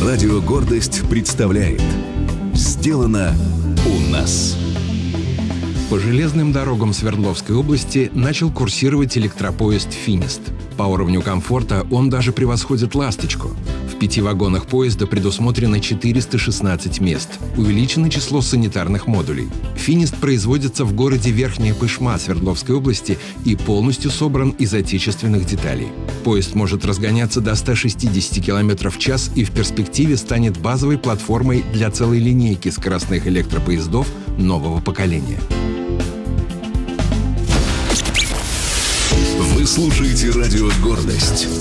Радио «Гордость» представляет «Сделано у нас». По железным дорогам Свердловской области начал курсировать электропоезд «Финист». По уровню комфорта он даже превосходит «Ласточку». В 5 вагонах поезда предусмотрено 416 мест. Увеличено число санитарных модулей. «Финист» производится в городе Верхняя Пышма Свердловской области и полностью собран из отечественных деталей. Поезд может разгоняться до 160 км в час и в перспективе станет базовой платформой для целой линейки скоростных электропоездов нового поколения. Вы слушаете радио «Гордость».